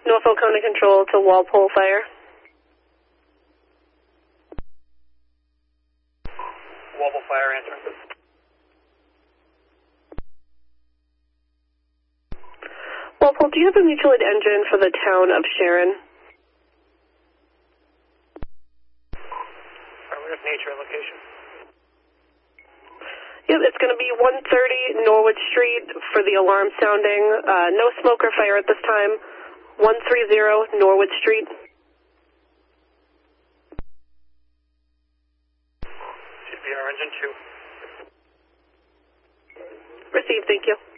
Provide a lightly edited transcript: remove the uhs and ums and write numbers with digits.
Norfolk County Control to Walpole Fire. Walpole Fire answering. Walpole, do you have a mutual aid engine for the town of Sharon? We have nature location. Yep, it's going to be 130 Norwood Street for the alarm sounding. No smoke or fire at this time. 130 Norwood Street. Should be our engine 2. Received, thank you.